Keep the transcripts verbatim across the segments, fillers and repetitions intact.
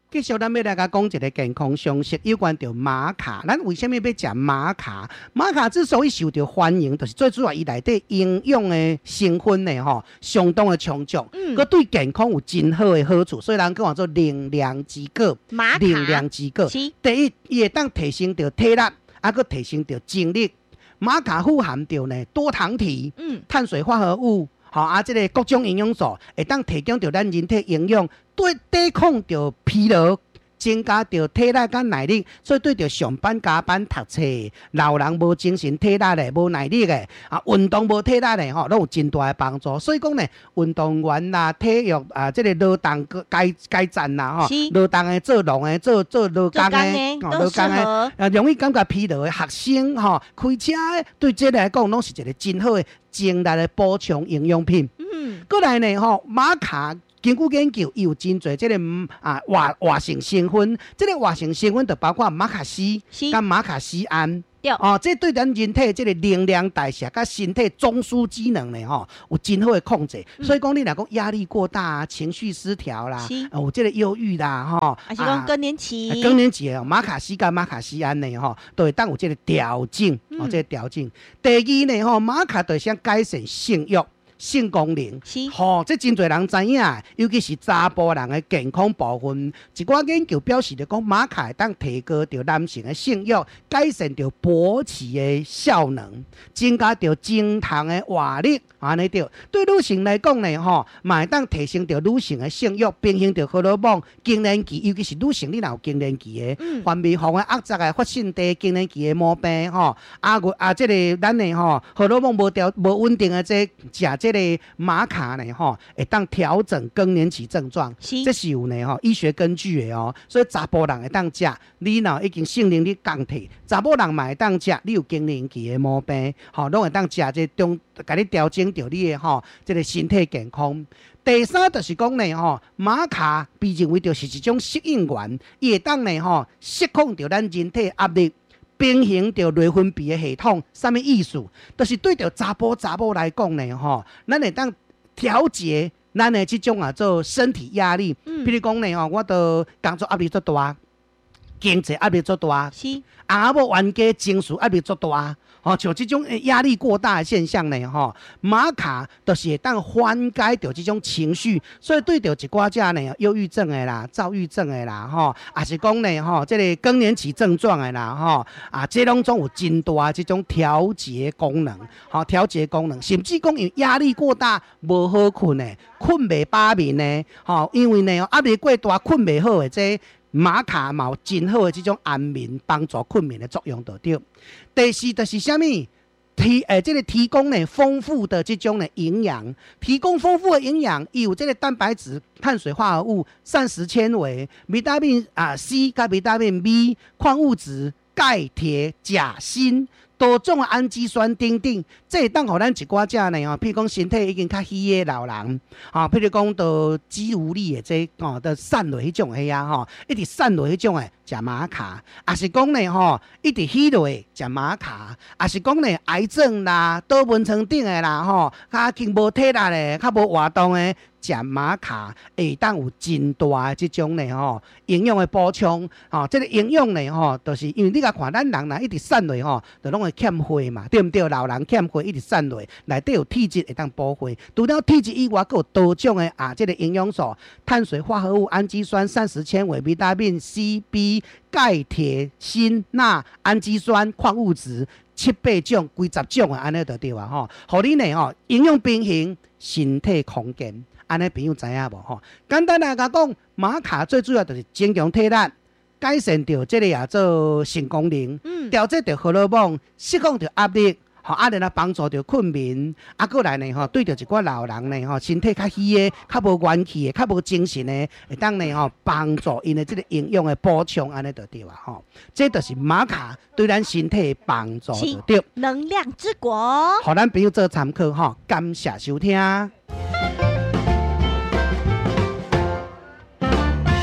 继续，咱要来甲讲一个健康常识，有关着玛卡。咱为什么要食玛卡？玛卡之所以受到欢迎，就是最主要伊内底营养的成分呢，吼，相当的充足，嗯，佮对健康有真好的好处，所以人讲做能量之果。 玛卡能量之果，第一，伊会当提升着体力，啊，佮提升着精力。玛卡富含着呢多糖体、嗯、碳水化合物。好啊，这个各种营养素会当提供着咱人体营养，对抵抗着疲劳，增加着体力甲耐力，所以对着上班、加班、读册、老人无精神、体力的、无耐力的啊，运动无体力的吼，都有真大的帮助。所以讲呢，运动员啦、体育啊，这个劳动该该站啦吼，劳动的做农的、做做劳工的、 哦，劳工的， 啊，容易感觉疲劳的学生吼，开车的，对这来讲，拢是一个真好的精力的补充营养品。嗯，过来呢吼，玛卡。根据研究，伊有真侪即个啊活活性成分，即、这个活性成分就包括马卡西、甲马卡西胺。哦，这对咱人体即个能量代谢、甲身体中枢机能呢，吼，有真好的控制。嗯、所以讲，你若讲压力过大啊，情绪失调啦，啊、有这个忧郁啦，吼， 还是讲更年期， 啊、更年期哦，马卡西甲马卡西胺呢，吼，都会当有这个调整，嗯、哦，这个调整。第二呢，吼，马卡就想改善性欲。性功能，吼、哦，这真侪人知影，尤其是查甫人的健康部分，一寡研究表示着讲，玛卡会当提高着男性的性欲，改善着勃起的效能，增加着精虫的活力，安尼着。对女性来讲呢，吼，嘛会当提升着女性的性欲，平衡着荷尔蒙、更年期，尤其是女性，你若有更年期的，嗯、分泌红的压榨的发性地更年期的毛病，吼，啊啊，这个咱的吼荷尔蒙无调无稳定的这食。这个玛卡呢，吼，会当调整更年期症状，这是有呢，吼，医学根据的哦。所以查甫人会当食，你若已经性能力降退，查某人嘛会当食，你有更年期的毛病，吼，拢会当食这中，甲你调整着你的吼，这个身体健康。第三就是讲呢，吼，玛卡被认为就是一种适应原，伊会当呢，吼，释放着咱人体压力。平衡着内分泌的系统，什么意思？就是对着查甫查某来讲呢，吼，咱会当调节咱的这种啊做身体压力。嗯，比如讲呢，吼，我都工作压力足大，经济压力足大，是啊，无冤家情绪压力足大。哦，像这种压力过大的现象呢，吼、哦，玛卡就是会当缓解着这种情绪，所以对着一寡只呢，忧郁症的啦、躁郁症的啦，吼、哦，也是讲呢，吼、哦，这个更年期症状的啦，吼、哦，啊，这拢总有真大这种调节功能，吼、哦，调节功能，甚至讲因压力过大无好困的，困袂饱眠的，吼、哦，因为呢压力过大困袂好的这。玛卡嘛有真好的这种安眠、帮助困眠的作用就对。第四就是什么？提诶，这个提供呢丰富的这种呢营养，提供丰富的营养，有这个蛋白质、碳水化合物、膳食纤维、维他命啊 C 跟维他命 B、矿物质、钙、铁、钾、锌。多种的氨基酸等等，这会当互咱一寡只呢吼，譬如讲身体已经较虚的老人，吼、哦，譬如讲都肌无力的这哦，都散落迄种的啊吼，一直散落迄种的食玛卡，也是讲呢吼，一直虚落的食玛卡，也是讲呢癌症啦、多蚊床顶的啦吼，较经无体力的、较无活动的。食玛卡会当有真大的这种呢吼营养的补充，吼、哦，这个营养呢吼，就是因为你甲看咱人啦一直散落吼，就拢会欠血嘛，对不对？老人欠血一直散落，内底有体质会当补血。除了体质以外，还有多种的啊，这个营养素、碳水化合物、氨基酸、膳食纤维、维他命 C、B、钙、铁、锌、钠、氨基酸、矿物质。七八种、几十种啊，安尼就对啊吼。互你呢吼，营养平衡，身体康健，安尼朋友知影无吼？简单来甲讲，玛卡最主要就是增强体力，改善着这个也做性功能，嗯，调节着荷尔蒙，释放着压力。吼，啊，然后帮助着困眠，啊，过来呢，吼，对着一寡老人呢，吼，身体较虚的、较无元气的、较无精神的，会当呢，吼，帮助因的这个营养的补充，安尼就对啊，吼，这就是玛卡对咱身体的帮助就对。 能量之果， 互咱朋友做参考，吼，感谢收听。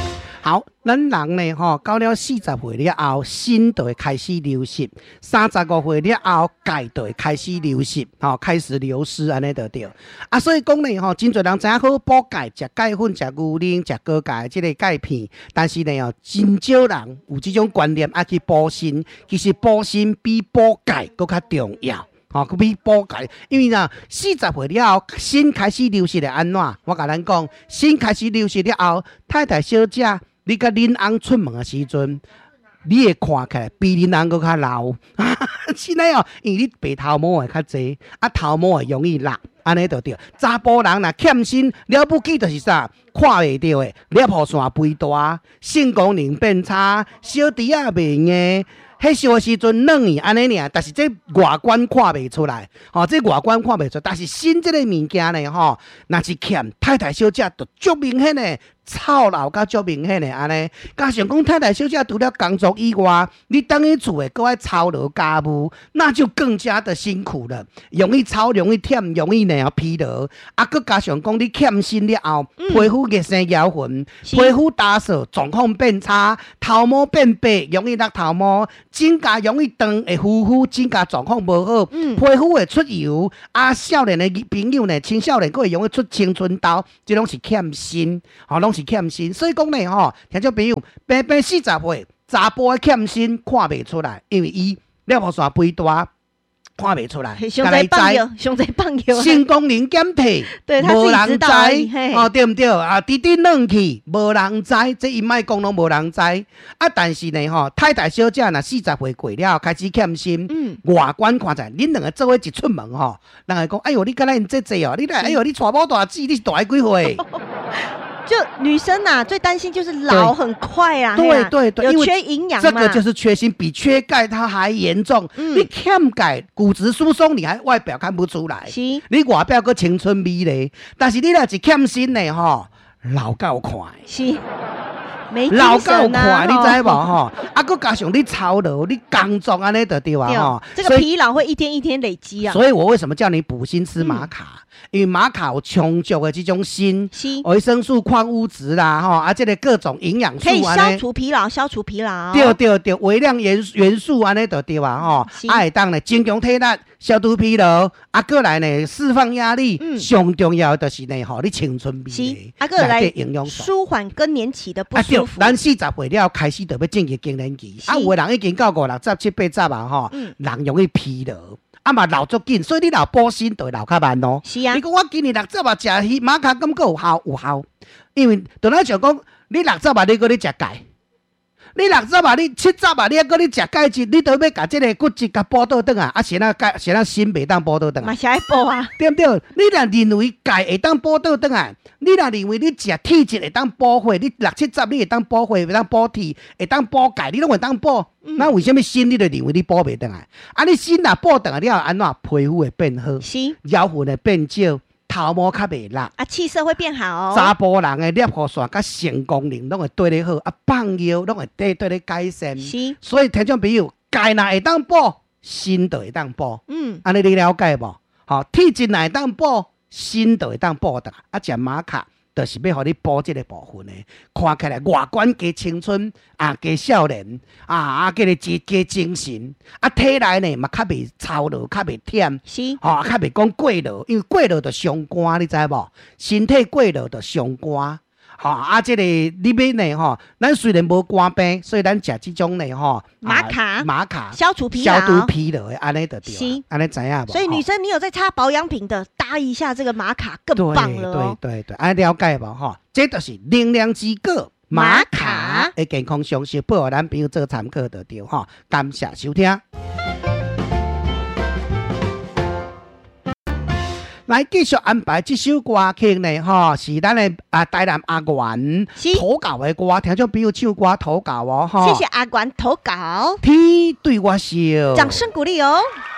好，咱人呢吼，到了四十岁了后，锌就会开始流失；三十五岁了后，钙就会开始流失，吼，开始流失安尼就对。啊，所以讲呢吼，真侪人知影好补钙，食钙粉、食牛奶、食高钙即个钙片，但是呢吼，真少人有即种观念爱去补锌。其实补锌比补钙搁较重要。吼，佮比补钙，因为呢，四十岁了后，锌开始流失的安怎？我甲咱讲，锌开始流失了后，太太小姐，你甲恁翁出门的时阵，你会看起来比恁翁搁较老，是呢哦，因为你白头毛会较济，啊头毛会容易落，安尼就对。查甫人若欠锌，了不起就是啥，看袂到的，粒雨线肥大，性功能变差，小弟仔袂硬。迄烧的时阵软去安尼尔，但是这外观看袂出来，吼、哦，这外观看袂出来，但是锌这个物件呢，吼，若是欠太太小姐，就足明显的操劳甲足明显的安尼。加上讲太太小姐除了工作以外，你等于厝诶，搁爱操劳家务，那就更加的辛苦了，容易操，容易忝，容易呢疲劳。啊，搁加上讲你欠锌了后，皮肤热生咬痕，皮肤打扫状况变差，头毛变白，容易落头毛。指甲容易长，会浮浮，指甲状况无好，嗯、皮肤会出油。啊，少年的朋友呢，青少年佫会容易出青春痘，这拢是欠锌，吼、哦，拢是欠锌。所以讲呢，吼、哦，听众朋友，平平四十岁，查甫的欠锌看袂出来，因为伊了无线肥大。看袂出来， 上侪放药，上侪放药， 性功能减退， 对他自己知道而已， 哦，对唔对？啊，直直软去，无人知，这伊莫讲拢无人知。啊，但是呢，吼，太太小姐若四十岁过了，开始欠锌，嗯，外观看起来，恁两个做伙一出门吼，人会讲，哎呦，你敢若因这这哦，你来，哎呦，你娶某大姊，你是大几岁？ 就女生呐、啊，最担心就是老很快啊， 对对对， 有缺营养嘛， 这个就是缺锌，比缺钙它还严重。嗯、你欠钙，骨质疏松，你还外表看不出来，你外表个青春美嘞，但是你若是欠锌的吼，老够快。 是。 老够快，你知无吼？啊，佮加上你操劳，你工作安尼就对啊吼。 这个疲劳会一天一天累积啊。 所以我为什么叫你补锌吃玛卡？嗯、因为玛卡有充足的这种锌、维生素、矿物质啦，吼啊，这个各种营养素可以消除疲劳，消除疲劳。 对对对，微量元元素安尼就对啊吼。啊，会当呢增强体力，消除疲劳，啊，过来呢释放压力。嗯，上重要的就是呢，吼你青春美丽， 啊，过来营养舒缓更年期的不舒服。 咱四十岁了开始就要进入更年期，啊，有的人已经到五六十、七八十啊，吼、嗯，人容易疲劳，啊嘛老足紧，所以你老补锌就会老较慢咯。 是啊， 你讲我今年六十啊食鱼玛卡，感觉有效有效，因为就咱想讲，你六十啊你搁咧食钙，你六十啊你七十啊你还搁咧食钙质，你都要甲这个骨质甲补倒转啊，啊先啊钙先啊锌袂当补倒转啊， 嘛是爱补啊， 对不对？你若认为钙会当补倒转啊？你若认为你食铁质会当补血，你六七十你会当补血，会当补铁，会当补钙，你拢会当补。那、嗯、为什么锌你就认为你补袂倒来？啊，你锌若补倒来了，安怎皮肤会变好，咬痕会变少，头毛较袂落， 啊，气色会变好、哦。 查甫人的粒雨线甲性功能拢会对你好，啊，放药拢会对对你改善。是，所以听众朋友，钙若会当补，锌就会当补。嗯，安尼你了解无？好，铁质若会当补。锌就会当补的，啊，食玛卡就是要互你补这个部分的，看起来外观加青春啊，加少年啊，啊，加个加加精神，啊，体内呢嘛较袂操劳，较袂忝，是，吼、哦，较袂讲过劳，因为过劳就伤肝，你知无？身体过劳就伤肝。吼、哦、啊，这个里面呢，吼、哦，咱虽然无肝病，所以咱食这种呢，吼、哦， 玛卡， 玛卡消除疲劳， 消除疲劳的，安尼就对了，安尼知影无？ 所以女生你有在擦保养品的，搭一下这个玛卡更棒了、 哦。对对对，安了解无？吼、哦，这就是能量之果玛卡的健康常识，不互咱朋友做参考就对吼、哦。感谢收听。来继续安排这首歌曲呢，吼是咱的啊台南阿元投稿的歌，听众朋友唱歌投稿哦， 谢谢阿元投稿， 天对我笑， 掌声鼓励哦。